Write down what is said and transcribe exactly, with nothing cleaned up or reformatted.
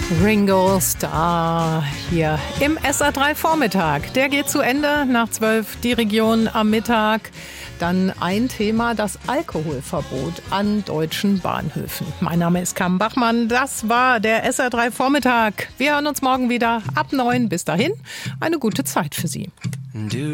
Ringo Starr hier im S R drei Vormittag. Der geht zu Ende, nach zwölf die Region am Mittag. Dann ein Thema, das Alkoholverbot an deutschen Bahnhöfen. Mein Name ist Carmen Bachmann, das war der S R drei Vormittag. Wir hören uns morgen wieder ab neun. Bis dahin, eine gute Zeit für Sie.